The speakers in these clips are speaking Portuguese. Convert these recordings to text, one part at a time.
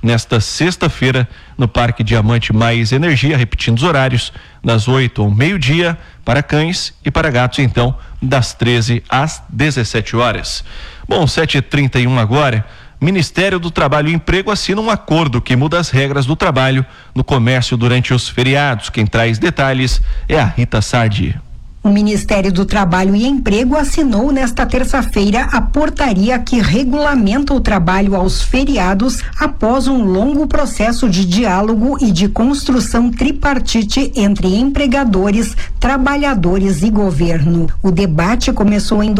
nesta sexta-feira no Parque Diamante Mais Energia, repetindo os horários, das 8 ao meio-dia para cães e para gatos, então, das 13 às 17 horas. Bom, 7h31 agora. Ministério do Trabalho e Emprego assina um acordo que muda as regras do trabalho no comércio durante os feriados. Quem traz detalhes é a Rita Sardi. O Ministério do Trabalho e Emprego assinou nesta terça-feira a portaria que regulamenta o trabalho aos feriados após um longo processo de diálogo e de construção tripartite entre empregadores, trabalhadores e governo. O debate começou em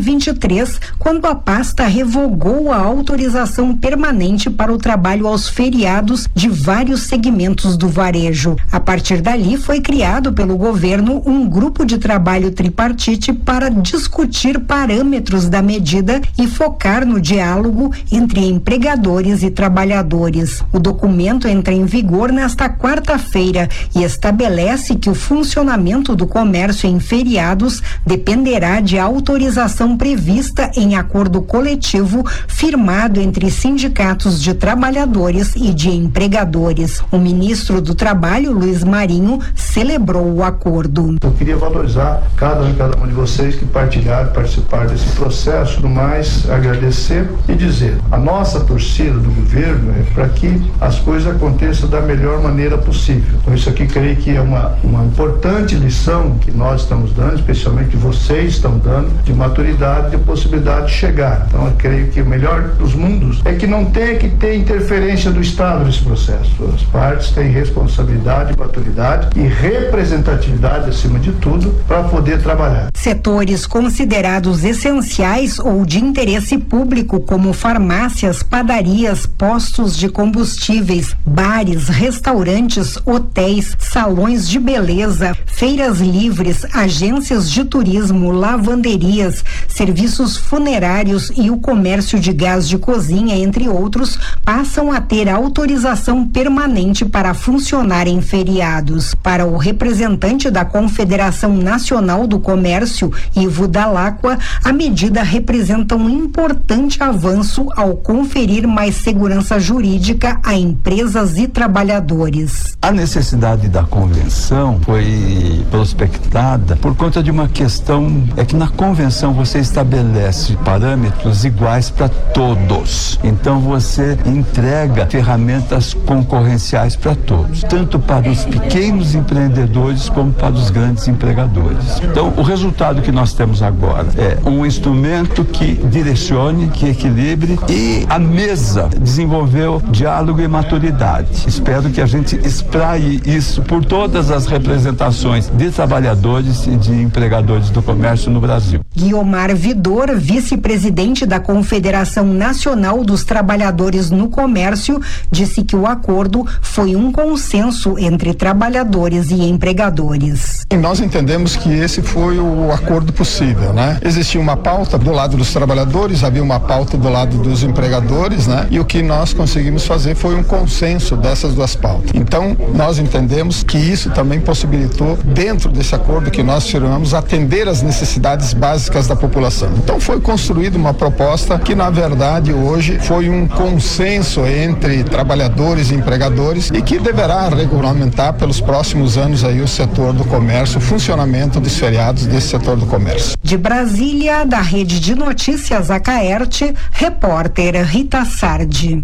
2023, quando a pasta revogou a autorização permanente para o trabalho aos feriados de vários segmentos do varejo. A partir dali, foi criado pelo governo um grupo de trabalho tripartite para discutir parâmetros da medida e focar no diálogo entre empregadores e trabalhadores. O documento entra em vigor nesta quarta-feira e estabelece que o funcionamento do comércio em feriados dependerá de autorização prevista em acordo coletivo firmado entre sindicatos de trabalhadores e de empregadores. O ministro do Trabalho, Luiz Marinho, celebrou o acordo. Eu queria valorizar cada um de vocês que participaram desse processo, no mais agradecer e dizer, a nossa torcida do governo é para que as coisas aconteçam da melhor maneira possível. Então isso aqui creio que é uma importante lição que nós estamos dando, especialmente que vocês estão dando, de maturidade, de possibilidade de chegar. Então eu creio que o melhor dos mundos é que não tenha que ter interferência do Estado nesse processo. As partes têm responsabilidade, maturidade e representatividade acima de tudo para poder trabalhar. Setores considerados essenciais ou de interesse público, como farmácias, padarias, postos de combustíveis, bares, restaurantes, hotéis, salões de beleza, feiras livres, agências de turismo, lavanderias, serviços funerários e o comércio de gás de cozinha, entre outros, passam a ter autorização permanente para funcionar em feriados. Para o representante da Confederação Nacional do Comércio, Ivo Dalacqua, a medida representa um importante avanço ao conferir mais segurança jurídica a empresas e trabalhadores. A necessidade da convenção foi prospectada por conta de uma questão, é que na convenção você estabelece parâmetros iguais para todos. Então você entrega ferramentas concorrenciais para todos, tanto para os pequenos empreendedores como para os grandes empregadores. Então, o resultado que nós temos agora é um instrumento que direcione, que equilibre, e a mesa desenvolveu diálogo e maturidade. Espero que a gente espraie isso por todas as representações de trabalhadores e de empregadores do comércio no Brasil. Guiomar Vidor, vice-presidente da Confederação Nacional dos Trabalhadores no Comércio, disse que o acordo foi um consenso entre trabalhadores e empregadores. Nós entendemos que esse foi o acordo possível, né? Existia uma pauta do lado dos trabalhadores, havia uma pauta do lado dos empregadores, né? E o que nós conseguimos fazer foi um consenso dessas duas pautas. Então, nós entendemos que isso também possibilitou, dentro desse acordo que nós firmamos, atender às necessidades básicas da população. Então, foi construída uma proposta que, na verdade, hoje foi um consenso entre trabalhadores e empregadores e que deverá regulamentar pelos próximos anos aí o setor do comércio, o funcionamento dos feriados desse setor do comércio. De Brasília, da Rede de Notícias Acaerte, repórter Rita Sardi.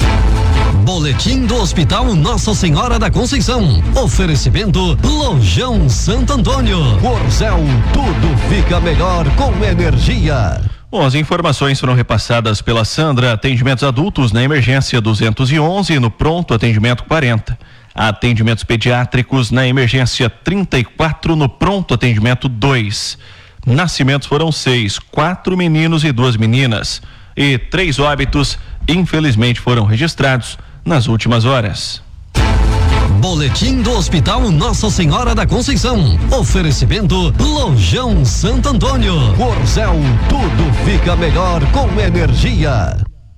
Boletim do Hospital Nossa Senhora da Conceição. Oferecimento Lojão Santo Antônio. Corzel, tudo fica melhor com energia. Bom, as informações foram repassadas pela Sandra. Atendimentos adultos na emergência 211 e no pronto atendimento 40. Atendimentos pediátricos na emergência 34, no pronto atendimento 2. Nascimentos foram 6, 4 meninos e 2 meninas. E 3 óbitos, infelizmente, foram registrados nas últimas horas. Boletim do Hospital Nossa Senhora da Conceição. Oferecimento Lojão Santo Antônio. Corzel, tudo fica melhor com energia.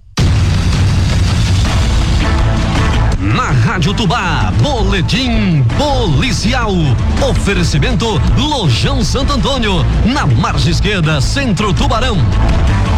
Na Rádio Tubá, boletim policial. Oferecimento Lojão Santo Antônio, na margem esquerda, Centro Tubarão.